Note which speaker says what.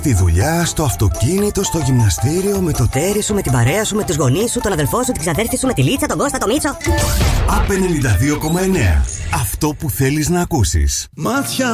Speaker 1: Τη δουλειά, στο αυτοκίνητο, στο γυμναστήριο, με το τέρι σου, με την παρέα σου, με τους γονείς σου, τον αδελφό σου, την ξαδέρφη σου, με τη Λίτσα, τον Κώστα, τον Μίτσο.
Speaker 2: ΑΠ 92,9. Αυτό που θέλεις να ακούσεις.
Speaker 3: Μάτια